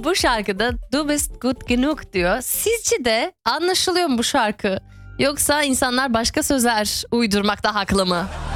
Bu şarkıda Du bist gut genug diyor. Sizce de anlaşılıyor mu bu şarkı? Yoksa insanlar başka sözler uydurmakta haklı mı?